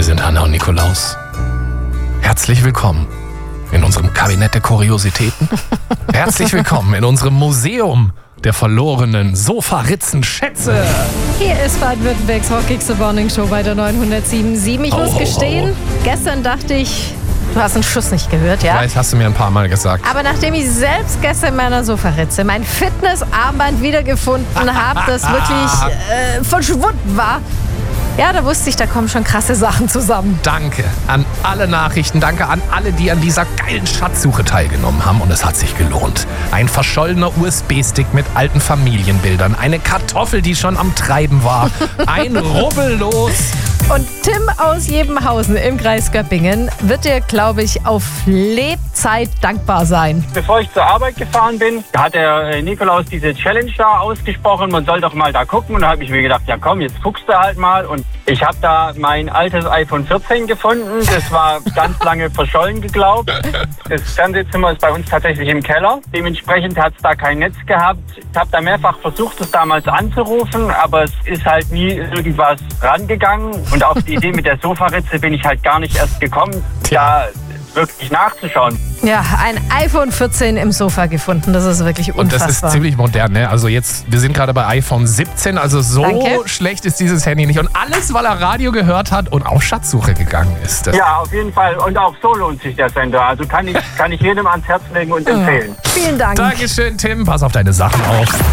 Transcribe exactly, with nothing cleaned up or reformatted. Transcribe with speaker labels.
Speaker 1: sind Hanna und Nikolaus. Herzlich willkommen in unserem Kabinett der Kuriositäten. Herzlich willkommen in unserem Museum der verlorenen Sofaritzenschätze.
Speaker 2: Hier ist Baden-Württembergs rockigste Morning Show bei der neunhundertsieben Komma sieben. Ich
Speaker 1: Oh,
Speaker 2: muss
Speaker 1: oh,
Speaker 2: gestehen,
Speaker 1: oh.
Speaker 2: gestern dachte ich, du hast einen Schuss nicht gehört, ja?
Speaker 1: Ja, das hast du mir ein paar Mal gesagt.
Speaker 2: Aber nachdem ich selbst gestern in meiner Sofaritze mein Fitnessarmband wiedergefunden habe, das wirklich äh, verschwunden war, ja, da wusste ich, da kommen schon krasse Sachen zusammen.
Speaker 1: Danke an alle Nachrichten, danke an alle, die an dieser geilen Schatzsuche teilgenommen haben. Und es hat sich gelohnt. Ein verschollener U S B-Stick mit alten Familienbildern, eine Kartoffel, die schon am Treiben war, ein Rubbellos.
Speaker 2: Und Tim aus Jebenhausen im Kreis Göppingen wird dir, glaube ich, auf Lebzeit dankbar sein.
Speaker 3: Bevor ich zur Arbeit gefahren bin, hat der Nikolaus diese Challenge da ausgesprochen, man soll doch mal da gucken. Und da habe ich mir gedacht, ja komm, jetzt guckst du halt mal. Und ich habe da mein altes iPhone vierzehn gefunden. Das war ganz lange verschollen geglaubt. Das Fernsehzimmer ist bei uns tatsächlich im Keller. Dementsprechend hat es da kein Netz gehabt. Ich habe da mehrfach versucht, es damals anzurufen, aber es ist halt nie irgendwas rangegangen. Und auf die Idee mit der Sofaritze bin ich halt gar nicht erst gekommen, da wirklich nachzuschauen.
Speaker 2: Ja, ein iPhone vierzehn im Sofa gefunden, das ist wirklich unfassbar.
Speaker 1: Und das ist ziemlich modern, ne? Also jetzt, wir sind gerade bei iPhone siebzehn, also so
Speaker 2: Danke.
Speaker 1: schlecht ist dieses Handy nicht. Und alles, weil er Radio gehört hat und auf Schatzsuche gegangen ist. Das
Speaker 3: Ja, auf jeden Fall. Und auch so lohnt sich der Sender. Also kann ich, kann ich jedem ans Herz legen und empfehlen.
Speaker 2: Vielen Dank.
Speaker 1: Dankeschön, Tim. Pass auf deine Sachen auf.